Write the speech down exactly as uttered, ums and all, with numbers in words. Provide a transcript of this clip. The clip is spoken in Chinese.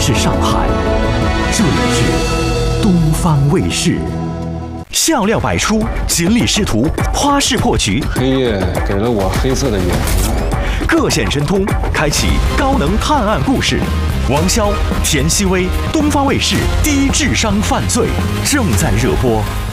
是上海，这里是东方卫视。笑料百出，锦鲤仕途，花式破局。 黑夜给了我黑色的眼睛， 各显神通，开启高能探案故事。王骁、田曦薇，东方卫视低智商犯罪正在热播。